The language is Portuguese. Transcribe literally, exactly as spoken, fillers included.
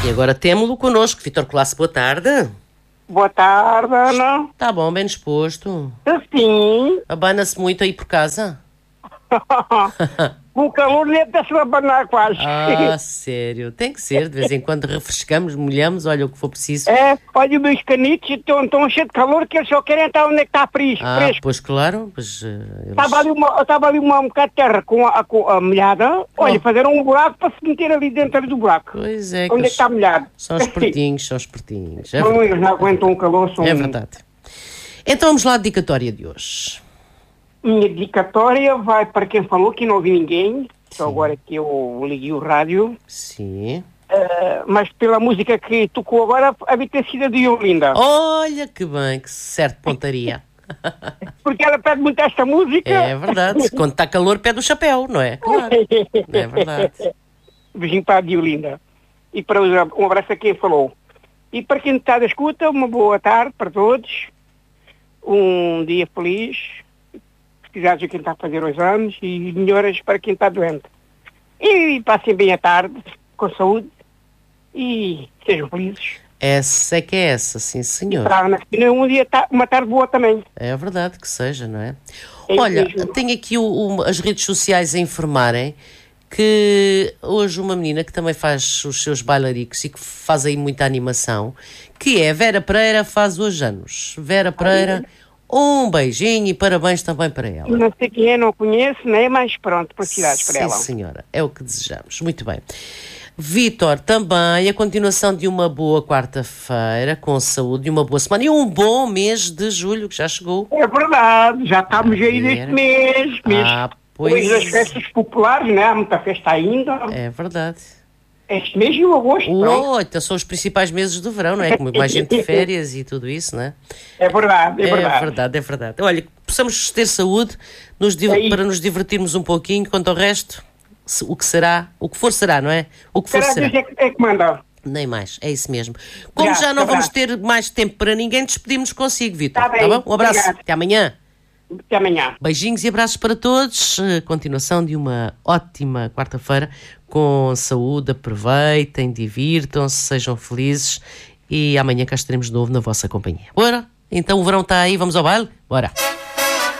E agora temos-lo connosco. Vítor Colasso, boa tarde. Boa tarde, Ana. Está bom, bem disposto? Sim. Abana-se muito aí por casa? Com o calor nem apetece abanar quase. Ah, sério. Tem que ser. De vez em quando refrescamos, molhamos, olha o que for preciso. É, olha, os meus canitos estão, estão cheios de calor que eles só querem estar onde é que está fresco. Ah, fresco. pois claro. Pois, uh, eles... Estava ali, uma, estava ali uma, um bocado de terra com a, com a molhada. Olha, Oh. fazeram um buraco para se meter ali dentro do buraco. Pois é. Que Onde é que eles está molhado? são espertinhos, são espertinhos. É Não, verdade. eles não aguentam o calor. São... É verdade. Então vamos lá à dedicatória de hoje. Minha dedicatória vai para quem falou que não ouvi ninguém. Só agora que eu liguei o rádio. Sim. Uh, mas pela música que tocou agora, havia ter sido a de Olinda. Olha que bem, que certo pontaria. Porque ela pede muito esta música. É verdade. Quando está calor, pede o chapéu, não é? Claro. É verdade. Beijinho para a Diolinda. E para os, um abraço a quem falou. E para quem está da escuta, uma boa tarde para todos. Um dia feliz. Felicidades a quem está a fazer os anos e melhoras para quem está doente. E passem bem a tarde, com saúde, e sejam felizes. Essa é que é essa, sim senhor. Para na Cristina, um dia, uma tarde boa também. É verdade que seja, não é? É Olha, mesmo. tenho aqui o, o, as redes sociais a informarem que hoje uma menina que também faz os seus bailaricos e que faz aí muita animação, que é Vera Pereira, faz hoje anos. Vera Pereira... Um beijinho e parabéns também para ela. Não sei quem é, não conheço, né? Mas pronto, felicidades para ela. Sim, senhora, é o que desejamos. Muito bem. Vítor, também a continuação de uma boa quarta-feira, com saúde, e uma boa semana e um bom mês de julho, que já chegou. É verdade, já estamos aí neste mês. mês. Ah, pois. Depois das festas populares, né? Há muita festa ainda. É verdade. Este mês e o agosto, pronto. Oh, então são os principais meses do verão, não é? Com mais gente de férias e tudo isso, não é? É verdade, é verdade. É verdade, é verdade. Olha, que possamos ter saúde nos div- É para nos divertirmos um pouquinho, quanto ao resto, se- o que será, o que for será, não é? O que for Será será. Deus é que, é que manda. Nem mais, é isso mesmo. Como Já, já não tá vamos bem. ter mais tempo para ninguém, despedimos consigo, Vítor. Tá bem, bom? Um abraço, obrigado. até amanhã. Até amanhã. Beijinhos e abraços para todos. Eh, Continuação de uma ótima quarta-feira com saúde. Aproveitem, divirtam-se, sejam felizes e amanhã cá estaremos de novo na vossa companhia. Bora? Então o verão está aí, vamos ao baile? Bora!